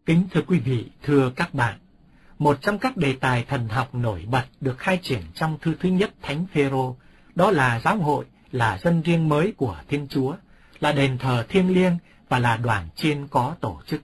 Kính thưa quý vị, thưa các bạn, một trong các đề tài thần học nổi bật được khai triển trong thư thứ nhất Thánh Phêrô, đó là giáo hội là dân riêng mới của Thiên Chúa, là đền thờ thiêng liêng và là đoàn chiên có tổ chức.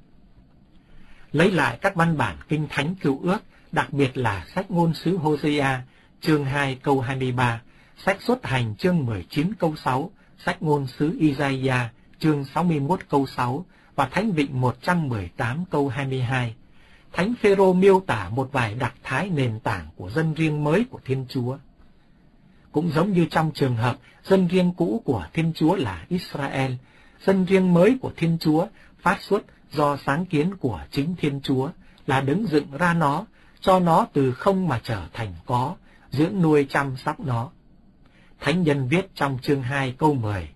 Lấy lại các văn bản kinh thánh Cựu Ước, đặc biệt là sách ngôn sứ Hôse-a chương 2 câu 23, sách Xuất Hành chương 19 câu 6, sách ngôn sứ Isaiah chương 61 câu 6 và Thánh Vịnh 118 câu 22. Thánh Phêrô miêu tả một vài đặc thái nền tảng của dân riêng mới của Thiên Chúa. Cũng giống như trong trường hợp dân riêng cũ của Thiên Chúa là Israel, dân riêng mới của Thiên Chúa phát xuất do sáng kiến của chính Thiên Chúa, là đấng dựng ra nó, cho nó từ không mà trở thành có, dưỡng nuôi chăm sóc nó. Thánh nhân viết trong chương 2 câu 10: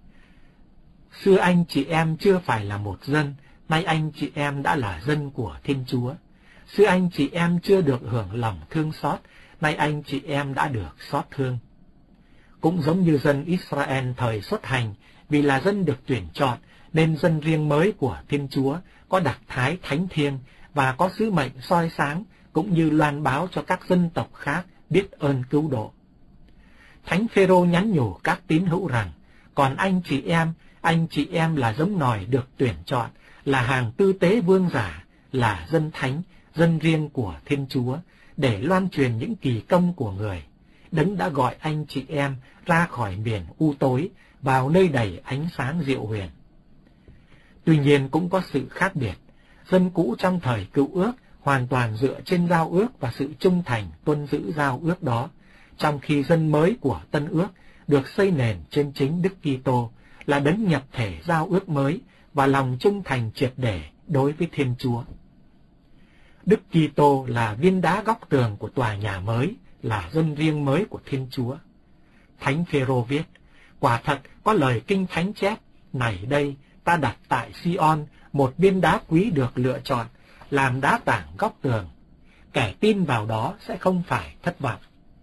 Xưa anh chị em chưa phải là một dân, nay anh chị em đã là dân của Thiên Chúa. Xưa anh chị em chưa được hưởng lòng thương xót, nay anh chị em đã được xót thương. Cũng giống như dân Israel thời Xuất Hành, vì là dân được tuyển chọn, nên dân riêng mới của Thiên Chúa có đặc thái thánh thiêng và có sứ mệnh soi sáng, cũng như loan báo cho các dân tộc khác biết ơn cứu độ. Thánh Phêrô nhắn nhủ các tín hữu rằng, còn anh chị em là giống nòi được tuyển chọn, là hàng tư tế vương giả, là dân thánh, dân riêng của Thiên Chúa, để loan truyền những kỳ công của Người, đấng đã gọi anh chị em ra khỏi miền u tối, vào nơi đầy ánh sáng diệu huyền. Tuy nhiên cũng có sự khác biệt. Dân cũ trong thời Cựu Ước hoàn toàn dựa trên giao ước và sự trung thành tuân giữ giao ước đó, trong khi dân mới của Tân Ước được xây nền trên chính Đức Kitô, là đấng nhập thể giao ước mới và lòng trung thành triệt để đối với Thiên Chúa. Đức Kitô là viên đá góc tường của tòa nhà mới, là dân riêng mới của Thiên Chúa. Thánh Phêrô viết, quả thật có lời kinh thánh chép, này đây ta đặt tại Sion một viên đá quý được lựa chọn, làm đá tảng góc tường, kẻ tin vào đó sẽ không phải thất vọng.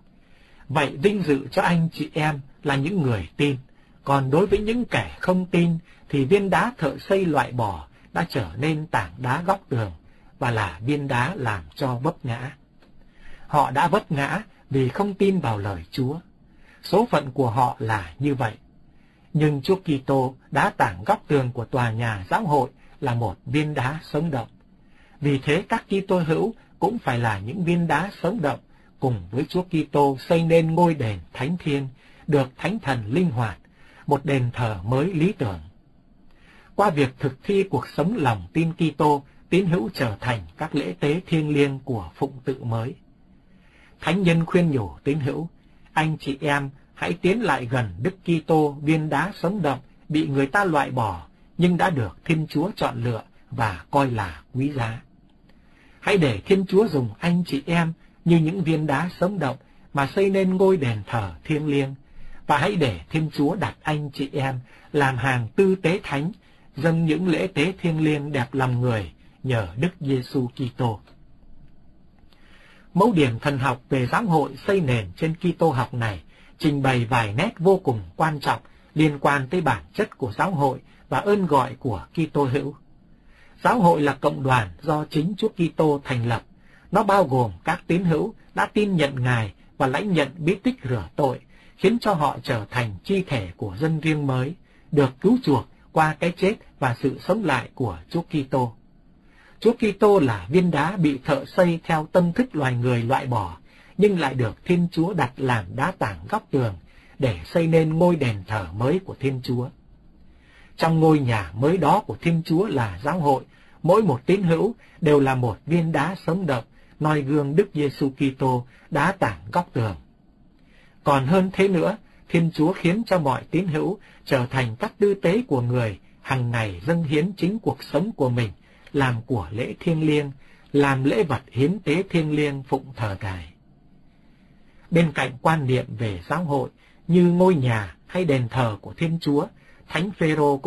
Vậy vinh dự cho anh chị em là những người tin, còn đối với những kẻ không tin thì viên đá thợ xây loại bỏ đã trở nên tảng đá góc tường và là viên đá làm cho vấp ngã. Họ đã vấp ngã vì không tin vào lời Chúa. Số phận của họ là như vậy. Nhưng Chúa Kitô, đá tảng góc tường của tòa nhà giáo hội, là một viên đá sống động. Vì thế các Kitô hữu cũng phải là những viên đá sống động, cùng với Chúa Kitô xây nên ngôi đền thánh thiêng, được Thánh Thần linh hoạt, một đền thờ mới lý tưởng. Qua việc thực thi cuộc sống lòng tin Kitô, tín hữu trở thành các lễ tế thiêng liêng của phụng tự mới. Thánh nhân khuyên nhủ tín hữu, anh chị em hãy tiến lại gần Đức Kitô, viên đá sống động, bị người ta loại bỏ, nhưng đã được Thiên Chúa chọn lựa và coi là quý giá. Hãy để Thiên Chúa dùng anh chị em như những viên đá sống động mà xây nên ngôi đền thờ thiêng liêng, và hãy để Thiên Chúa đặt anh chị em làm hàng tư tế thánh, dâng những lễ tế thiêng liêng đẹp lòng người nhờ Đức Giêsu Kitô. Mẫu điển thần học về giáo hội xây nền trên Kitô học này trình bày vài nét vô cùng quan trọng liên quan tới bản chất của giáo hội và ơn gọi của Kitô hữu. Giáo hội là cộng đoàn do chính Chúa Kitô thành lập. Nó bao gồm các tín hữu đã tin nhận Ngài và lãnh nhận bí tích rửa tội, khiến cho họ trở thành chi thể của dân riêng mới, được cứu chuộc qua cái chết và sự sống lại của Chúa Kitô. Chúa Kitô là viên đá bị thợ xây theo tâm thức loài người loại bỏ, nhưng lại được Thiên Chúa đặt làm đá tảng góc tường để xây nên ngôi đền thờ mới của Thiên Chúa. Trong ngôi nhà mới đó của Thiên Chúa là giáo hội, mỗi một tín hữu đều là một viên đá sống động, noi gương Đức Giêsu Kitô, đá tảng góc tường. Còn hơn thế nữa, Thiên Chúa khiến cho mọi tín hữu trở thành các tư tế của Người, hằng ngày dâng hiến chính cuộc sống của mình, làm của lễ thiêng liêng, làm lễ vật hiến tế thiêng liêng phụng thờ Ngài. Bên cạnh quan niệm về giáo hội như ngôi nhà hay đền thờ của Thiên Chúa, Thánh Phêrô cũng